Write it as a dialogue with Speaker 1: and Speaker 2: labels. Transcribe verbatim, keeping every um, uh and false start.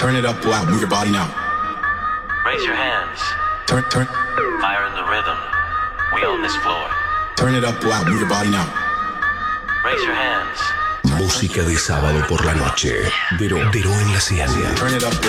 Speaker 1: Turn it up loud, move your body now.
Speaker 2: Raise your hands.
Speaker 1: Turn, turn.
Speaker 2: Fire in the rhythm. We own this floor.
Speaker 1: Turn it up loud, move your body now.
Speaker 2: Raise your hands.
Speaker 3: Música de sábado por la noche. Vero, Vero en la Ciénaga.
Speaker 1: Turn it up.